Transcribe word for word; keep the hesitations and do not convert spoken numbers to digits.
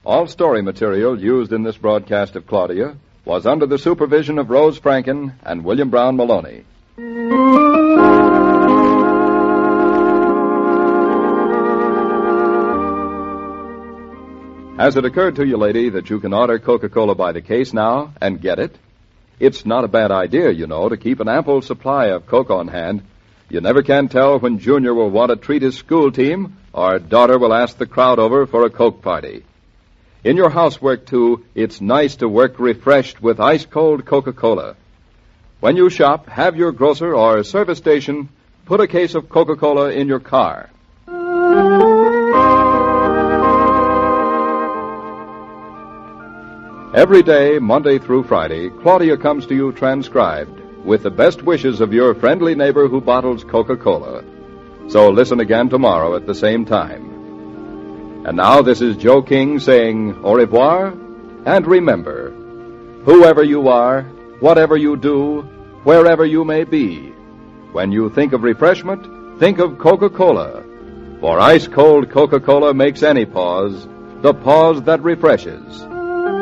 All story material used in this broadcast of Claudia was under the supervision of Rose Franken and William Brown Maloney. Has it occurred to you, lady, that you can order Coca-Cola by the case now and get it? It's not a bad idea, you know, to keep an ample supply of Coke on hand. You never can tell when Junior will want to treat his school team or daughter will ask the crowd over for a Coke party. In your housework, too, it's nice to work refreshed with ice-cold Coca-Cola. When you shop, have your grocer or service station put a case of Coca-Cola in your car. Every day, Monday through Friday, Claudia comes to you transcribed with the best wishes of your friendly neighbor who bottles Coca-Cola. So listen again tomorrow at the same time. And now this is Joe King saying au revoir, and remember, whoever you are, whatever you do, wherever you may be, when you think of refreshment, think of Coca-Cola. For ice-cold Coca-Cola makes any pause the pause that refreshes.